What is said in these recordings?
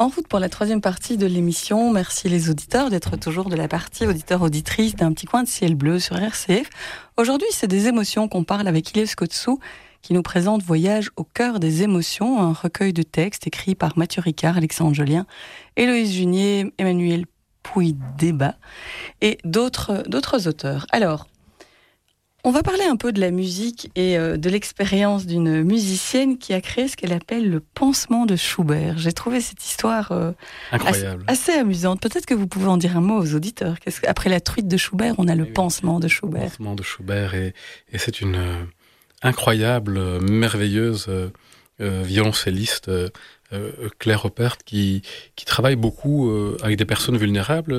En route pour la troisième partie de l'émission. Merci les auditeurs d'être toujours de la partie auditeurs-auditrices d'un petit coin de ciel bleu sur RCF. Aujourd'hui, c'est des émotions qu'on parle avec Ilse Kotsou, qui nous présente Voyage au cœur des émotions, un recueil de textes écrit par Mathieu Ricard, Alexandre Jolien, Héloïse Junier, Emmanuel Pouy-Débat et d'autres auteurs. Alors, on va parler un peu de la musique et de l'expérience d'une musicienne qui a créé ce qu'elle appelle le pansement de Schubert. J'ai trouvé cette histoire incroyable, assez amusante. Peut-être que vous pouvez en dire un mot aux auditeurs. Après la truite de Schubert, on a le pansement de Schubert. Le pansement de Schubert, et c'est une incroyable, merveilleuse violoncelliste, Claire Opert, qui travaille beaucoup avec des personnes vulnérables.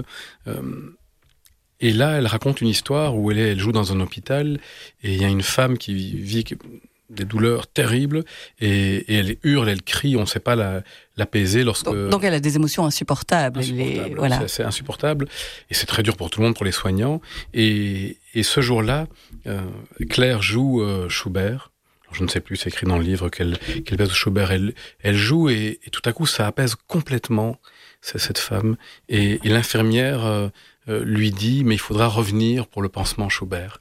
Et là, elle raconte une histoire où elle joue dans un hôpital et il y a une femme qui vit des douleurs terribles et elle hurle, elle crie, on ne sait pas l'apaiser lorsque... Donc elle a des émotions insupportables. Voilà. C'est insupportable et c'est très dur pour tout le monde, pour les soignants. Et ce jour-là, Claire joue Schubert. Je ne sais plus, c'est écrit dans le livre quelle pièce de Schubert elle joue et tout à coup ça apaise complètement cette femme. Et l'infirmière lui dit mais il faudra revenir pour le pansement Schubert.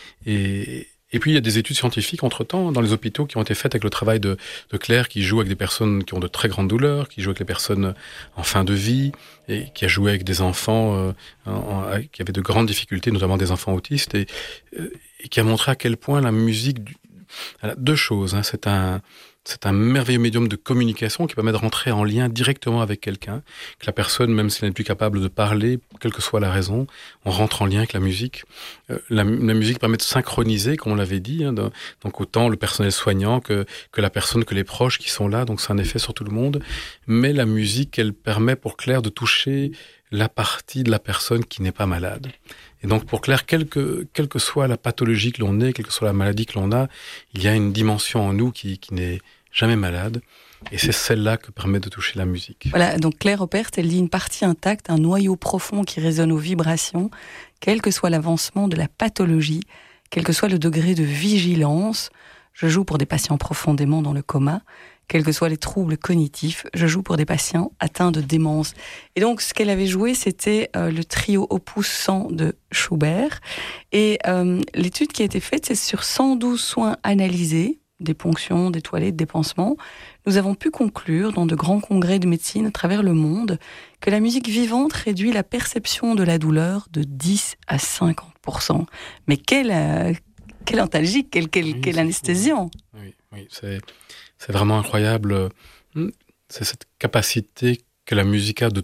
Et puis il y a des études scientifiques entre-temps dans les hôpitaux qui ont été faites avec le travail de Claire, qui joue avec des personnes qui ont de très grandes douleurs, qui joue avec les personnes en fin de vie, et qui a joué avec des enfants qui avaient de grandes difficultés, notamment des enfants autistes, et qui a montré à quel point la musique... Deux choses, hein. C'est un merveilleux médium de communication qui permet de rentrer en lien directement avec quelqu'un, que la personne, même si elle n'est plus capable de parler, quelle que soit la raison, on rentre en lien avec la musique. La musique permet de synchroniser, comme on l'avait dit, hein, donc autant le personnel soignant que la personne, que les proches qui sont là, donc c'est un effet sur tout le monde. Mais la musique, elle permet pour Claire de toucher la partie de la personne qui n'est pas malade. Et donc pour Claire, quelle que soit la pathologie que l'on ait, quelle que soit la maladie que l'on a, il y a une dimension en nous qui n'est jamais malade. Et c'est celle-là que permet de toucher la musique. Voilà, donc Claire Opert, elle dit une partie intacte, un noyau profond qui résonne aux vibrations, quel que soit l'avancement de la pathologie, quel que soit le degré de vigilance. Je joue pour des patients profondément dans le coma. Quels que soient les troubles cognitifs, je joue pour des patients atteints de démence. Et donc, ce qu'elle avait joué, c'était le trio opus 100 de Schubert. Et l'étude qui a été faite, c'est sur 112 soins analysés, des ponctions, des toilettes, des pansements. Nous avons pu conclure, dans de grands congrès de médecine à travers le monde, que la musique vivante réduit la perception de la douleur de 10 à 50%. Mais quel antalgique, quel anesthésiant. Oui, c'est vraiment incroyable. C'est cette capacité que la musique a de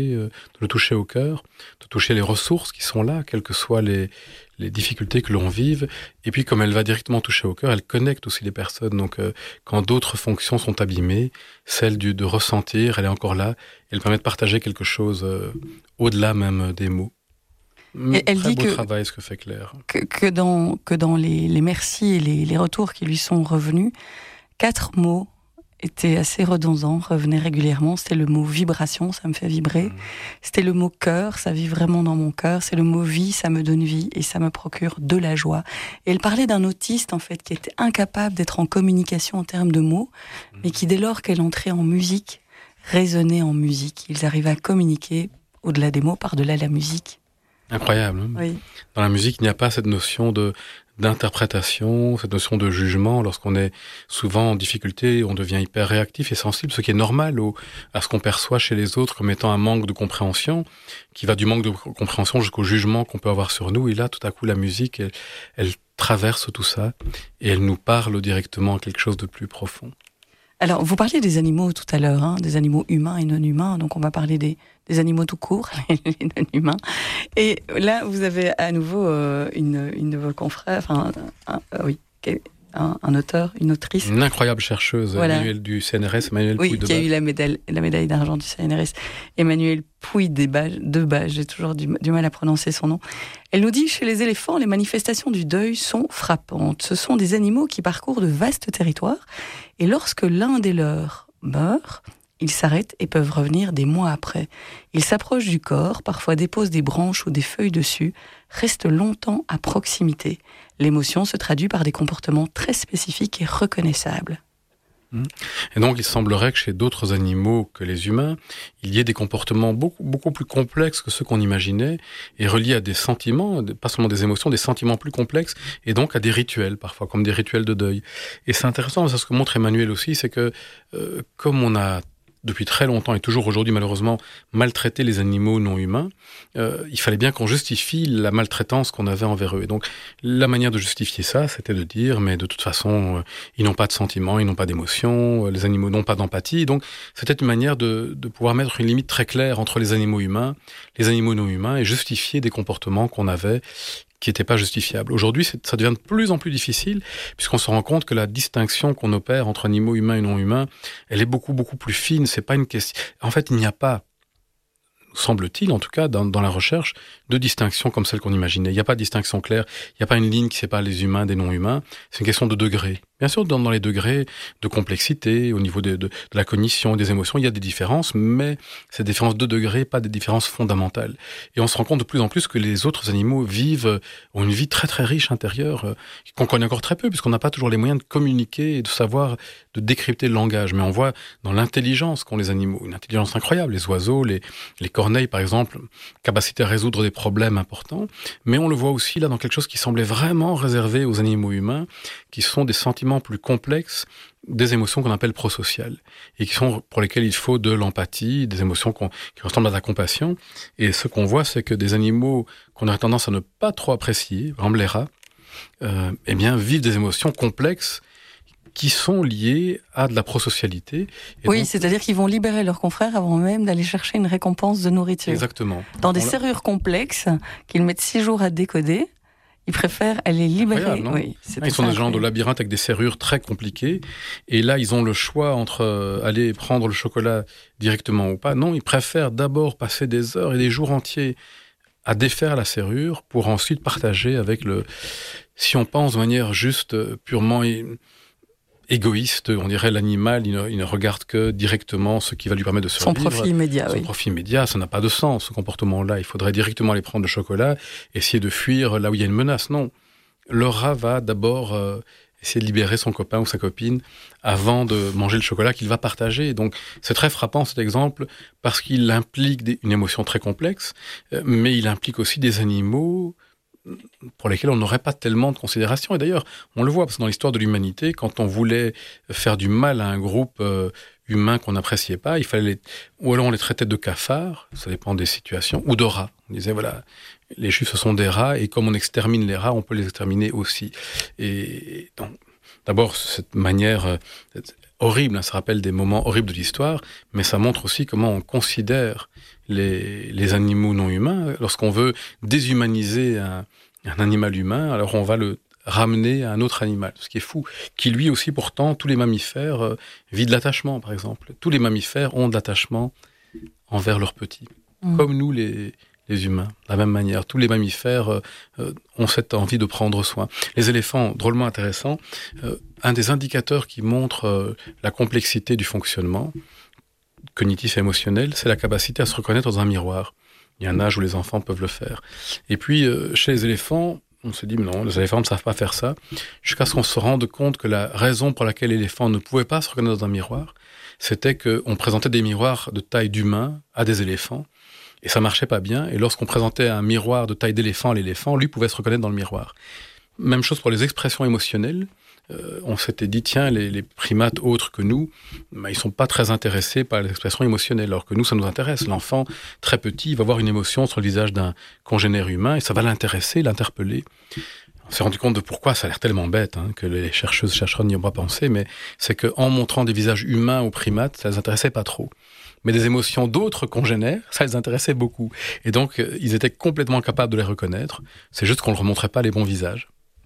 le toucher au cœur, de toucher les ressources qui sont là, quelles que soient les difficultés que l'on vive. Et puis, comme elle va directement toucher au cœur, elle connecte aussi les personnes. Donc, quand d'autres fonctions sont abîmées, celle de ressentir, elle est encore là. Elle permet de partager quelque chose au-delà même des mots. Et elle dit travail, ce que fait Claire. Que dans les merci et les retours qui lui sont revenus, 4 mots étaient assez redondants, revenaient régulièrement. C'était le mot vibration, ça me fait vibrer. C'était le mot cœur, ça vit vraiment dans mon cœur. C'est le mot vie, ça me donne vie et ça me procure de la joie. Et elle parlait d'un autiste, en fait, qui était incapable d'être en communication en termes de mots, mais qui, dès lors qu'elle entrait en musique, résonnait en musique. Ils arrivaient à communiquer au-delà des mots, par-delà la musique. Incroyable. Hein. Oui. Dans la musique, il n'y a pas cette notion d'interprétation, cette notion de jugement. Lorsqu'on est souvent en difficulté, on devient hyper réactif et sensible, ce qui est normal à ce qu'on perçoit chez les autres comme étant un manque de compréhension, qui va du manque de compréhension jusqu'au jugement qu'on peut avoir sur nous. Et là, tout à coup, la musique, elle traverse tout ça et elle nous parle directement à quelque chose de plus profond. Alors, vous parliez des animaux tout à l'heure, hein, des animaux humains et non humains, donc on va parler des animaux tout court, les non humains. Et là, vous avez à nouveau une de vos confrères, un auteur, une autrice. Une incroyable chercheuse, voilà. Emmanuel du CNRS, Emmanuel Pouy-Débat. Qui a eu la médaille d'argent du CNRS. Emmanuel Pouy-Débat, j'ai toujours du mal à prononcer son nom. Elle nous dit, chez les éléphants, les manifestations du deuil sont frappantes. Ce sont des animaux qui parcourent de vastes territoires, et lorsque l'un des leurs meurt, ils s'arrêtent et peuvent revenir des mois après. Ils s'approchent du corps, parfois déposent des branches ou des feuilles dessus, restent longtemps à proximité. L'émotion se traduit par des comportements très spécifiques et reconnaissables. Et donc, il semblerait que chez d'autres animaux que les humains, il y ait des comportements beaucoup plus complexes que ceux qu'on imaginait et reliés à des sentiments, pas seulement des émotions, des sentiments plus complexes et donc à des rituels, parfois, comme des rituels de deuil. Et c'est intéressant, parce que ce que montre Emmanuel aussi, c'est que comme on a depuis très longtemps et toujours aujourd'hui malheureusement maltraité les animaux non humains, il fallait bien qu'on justifie la maltraitance qu'on avait envers eux. Et donc la manière de justifier ça, c'était de dire mais de toute façon ils n'ont pas de sentiments, ils n'ont pas d'émotions, les animaux n'ont pas d'empathie. Donc c'était une manière de pouvoir mettre une limite très claire entre les animaux humains, les animaux non humains et justifier des comportements qu'on avait qui n'étaient pas justifiables. Aujourd'hui, ça devient de plus en plus difficile, puisqu'on se rend compte que la distinction qu'on opère entre animaux humains et non humains, elle est beaucoup plus fine. C'est pas une question. En fait, il n'y a pas, semble-t-il, en tout cas, dans la recherche, de distinction comme celle qu'on imaginait. Il n'y a pas de distinction claire. Il n'y a pas une ligne qui sépare les humains des non humains. C'est une question de degrés. Bien sûr, dans les degrés de complexité, au niveau de la cognition, des émotions, il y a des différences, mais ces différences de degrés, pas des différences fondamentales. Et on se rend compte de plus en plus que les autres animaux ont une vie très très riche intérieure, qu'on connaît encore très peu, puisqu'on n'a pas toujours les moyens de communiquer et de savoir, de décrypter le langage. Mais on voit dans l'intelligence qu'ont les animaux, une intelligence incroyable. Les oiseaux, les corneilles, par exemple, capacité à résoudre des problèmes importants. Mais on le voit aussi là dans quelque chose qui semblait vraiment réservé aux animaux humains, qui sont des sentiments plus complexes, des émotions qu'on appelle prosociales, et pour lesquelles il faut de l'empathie, des émotions qui ressemblent à la compassion. Et ce qu'on voit, c'est que des animaux qu'on aurait tendance à ne pas trop apprécier, par exemple les rats, vivent des émotions complexes qui sont liées à de la prosocialité. Et oui, donc, c'est-à-dire qu'ils vont libérer leurs confrères avant même d'aller chercher une récompense de nourriture. Exactement. Dans des serrures complexes qu'ils mettent 6 jours à décoder, ils préfèrent aller libérer. Oui, ils sont des gens de labyrinthe avec des serrures très compliquées. Et là, ils ont le choix entre aller prendre le chocolat directement ou pas. Non, ils préfèrent d'abord passer des heures et des jours entiers à défaire la serrure pour ensuite partager avec si on pense de manière juste purement égoïste, on dirait l'animal, il ne regarde que directement ce qui va lui permettre de survivre. Son profit immédiat, Son profit immédiat, ça n'a pas de sens, ce comportement-là. Il faudrait directement aller prendre le chocolat, essayer de fuir là où il y a une menace. Non. Le rat va d'abord essayer de libérer son copain ou sa copine avant de manger le chocolat qu'il va partager. Donc, c'est très frappant cet exemple parce qu'il implique une émotion très complexe, mais il implique aussi des animaux pour lesquels on n'aurait pas tellement de considération. Et d'ailleurs, on le voit, parce que dans l'histoire de l'humanité, quand on voulait faire du mal à un groupe humain qu'on n'appréciait pas, il fallait ou alors on les traitait de cafards, ça dépend des situations, ou de rats. On disait, voilà, les Juifs, ce sont des rats, et comme on extermine les rats, on peut les exterminer aussi. Et donc, d'abord, cette manière horrible, ça rappelle des moments horribles de l'histoire, mais ça montre aussi comment on considère les animaux non humains. Lorsqu'on veut déshumaniser un animal humain, alors on va le ramener à un autre animal, ce qui est fou, qui lui aussi pourtant, tous les mammifères vivent de l'attachement, par exemple. Tous les mammifères ont de l'attachement envers leurs petits, comme nous les humains, de la même manière. Tous les mammifères ont cette envie de prendre soin. Les éléphants, drôlement intéressant, un des indicateurs qui montre la complexité du fonctionnement cognitif et émotionnel, c'est la capacité à se reconnaître dans un miroir. Il y a un âge où les enfants peuvent le faire. Et puis, chez les éléphants, on se dit, mais non, les éléphants ne savent pas faire ça, jusqu'à ce qu'on se rende compte que la raison pour laquelle l'éléphant ne pouvait pas se reconnaître dans un miroir, c'était qu'on présentait des miroirs de taille d'humain à des éléphants, et ça marchait pas bien, et lorsqu'on présentait un miroir de taille d'éléphant à l'éléphant, lui pouvait se reconnaître dans le miroir. Même chose pour les expressions émotionnelles. On s'était dit, tiens, les primates autres que nous, ils sont pas très intéressés par les expressions émotionnelles, alors que nous, ça nous intéresse. L'enfant, très petit, il va voir une émotion sur le visage d'un congénère humain, et ça va l'intéresser, l'interpeller. On s'est rendu compte de pourquoi ça a l'air tellement bête, que les chercheurs n'y ont pas pensé, mais c'est qu'en montrant des visages humains aux primates, ça les intéressait pas trop. Mais des émotions d'autres congénères, ça les intéressait beaucoup. Et donc, ils étaient complètement capables de les reconnaître. C'est juste qu'on ne leur montrait pas les bons visages.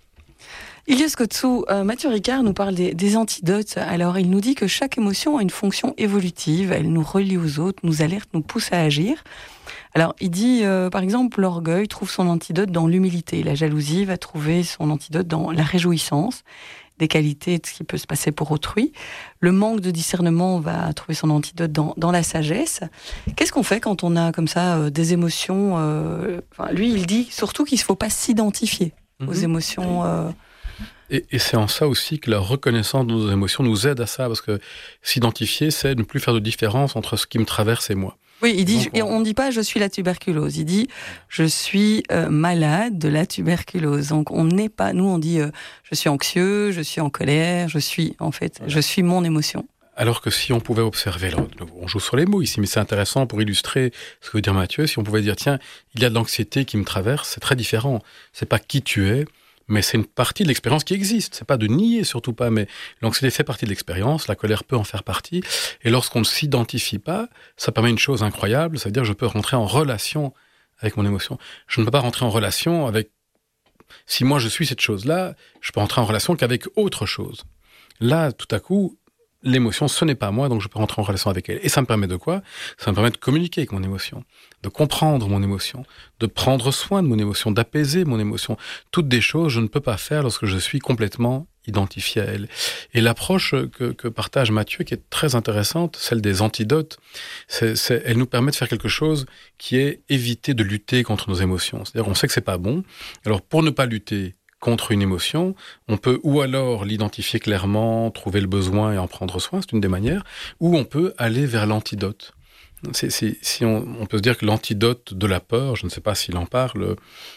Ilias Kotsou, Mathieu Ricard nous parle des antidotes. Alors, il nous dit que chaque émotion a une fonction évolutive. Elle nous relie aux autres, nous alerte, nous pousse à agir. Alors, il dit, par exemple, l'orgueil trouve son antidote dans l'humilité. La jalousie va trouver son antidote dans la réjouissance des qualités de ce qui peut se passer pour autrui. Le manque de discernement va trouver son antidote dans la sagesse. Qu'est-ce qu'on fait quand on a comme ça des émotions lui, il dit surtout qu'il ne faut pas s'identifier aux émotions... Et c'est en ça aussi que la reconnaissance de nos émotions nous aide à ça, parce que s'identifier, c'est ne plus faire de différence entre ce qui me traverse et moi. Oui, il dit, on ne dit pas « je suis la tuberculose », il dit « je suis malade de la tuberculose ». Donc on n'est pas, nous on dit « je suis anxieux, je suis en colère, je suis mon émotion ». Alors que si on pouvait observer, on joue sur les mots ici, mais c'est intéressant pour illustrer ce que veut dire Matthieu, si on pouvait dire, tiens, il y a de l'anxiété qui me traverse, c'est très différent. C'est pas qui tu es, mais c'est une partie de l'expérience qui existe. C'est pas de nier, surtout pas, mais l'anxiété fait partie de l'expérience, la colère peut en faire partie, et lorsqu'on ne s'identifie pas, ça permet une chose incroyable, ça veut dire que je peux rentrer en relation avec mon émotion. Je ne peux pas rentrer en relation avec... Si moi je suis cette chose-là, je peux rentrer en relation qu'avec autre chose. Là, tout à coup, l'émotion, ce n'est pas moi, donc je peux rentrer en relation avec elle. Et ça me permet de quoi ? Ça me permet de communiquer avec mon émotion, de comprendre mon émotion, de prendre soin de mon émotion, d'apaiser mon émotion. Toutes des choses que je ne peux pas faire lorsque je suis complètement identifié à elle. Et l'approche que partage Matthieu, qui est très intéressante, celle des antidotes, elle nous permet de faire quelque chose qui est éviter de lutter contre nos émotions. C'est-à-dire, on sait que c'est pas bon. Alors, pour ne pas lutter contre une émotion, on peut ou alors l'identifier clairement, trouver le besoin et en prendre soin, c'est une des manières, ou on peut aller vers l'antidote. Si on peut se dire que l'antidote de la peur, je ne sais pas s'il en parle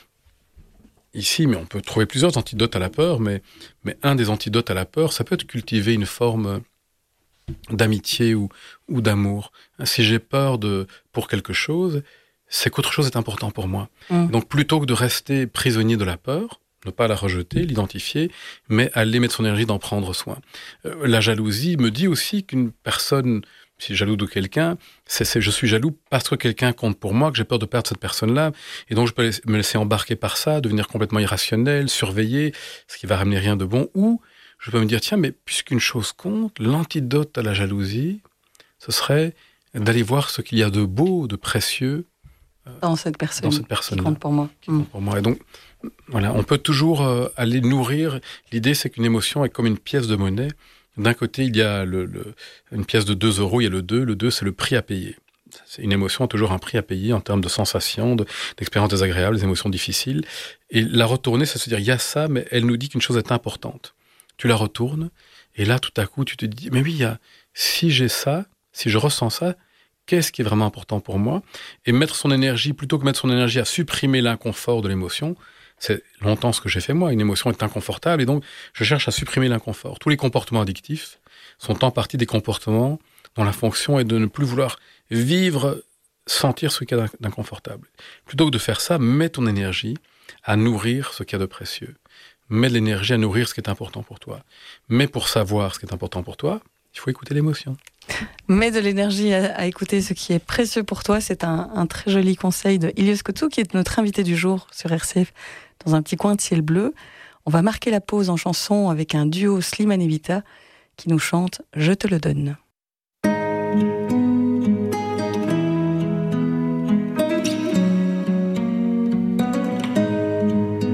ici, mais on peut trouver plusieurs antidotes à la peur, mais un des antidotes à la peur, ça peut être cultiver une forme d'amitié ou d'amour. Si j'ai peur pour quelque chose, c'est qu'autre chose est important pour moi. Donc plutôt que de rester prisonnier de la peur, ne pas la rejeter, l'identifier, mais aller mettre son énergie d'en prendre soin. La jalousie me dit aussi qu'une personne, si je jaloux de quelqu'un, je suis jaloux parce que quelqu'un compte pour moi, que j'ai peur de perdre cette personne-là, et donc je peux me laisser embarquer par ça, devenir complètement irrationnel, surveiller, ce qui va ramener rien de bon, ou je peux me dire, tiens, mais puisqu'une chose compte, l'antidote à la jalousie, ce serait d'aller voir ce qu'il y a de beau, de précieux dans cette personne qui compte pour moi. Qui compte pour moi. Et donc, voilà, on peut toujours aller nourrir. L'idée, c'est qu'une émotion est comme une pièce de monnaie. D'un côté, il y a une pièce de 2 €, il y a le 2. Le 2, c'est le prix à payer. Une émotion a toujours un prix à payer en termes de sensations, d'expériences désagréables, des émotions difficiles. Et la retourner, c'est se dire, il y a ça, mais elle nous dit qu'une chose est importante. Tu la retournes, et là, tout à coup, tu te dis, mais oui, si j'ai ça, si je ressens ça, qu'est-ce qui est vraiment important pour moi ? Et mettre son énergie, plutôt que mettre son énergie à supprimer l'inconfort de l'émotion, c'est longtemps ce que j'ai fait moi. Une émotion est inconfortable, et donc je cherche à supprimer l'inconfort. Tous les comportements addictifs sont en partie des comportements dont la fonction est de ne plus vouloir vivre, sentir ce qu'il y a d'inconfortable. Plutôt que de faire ça, mets ton énergie à nourrir ce qu'il y a de précieux. Mets de l'énergie à nourrir ce qui est important pour toi. Mais pour savoir ce qui est important pour toi, il faut écouter l'émotion. Mets de l'énergie à écouter ce qui est précieux pour toi. C'est un très joli conseil de Ilios Kotsou, qui est notre invité du jour sur RCF, dans un petit coin de ciel bleu. On va marquer la pause en chanson avec un duo Slimane et Vita qui nous chante « Je te le donne ».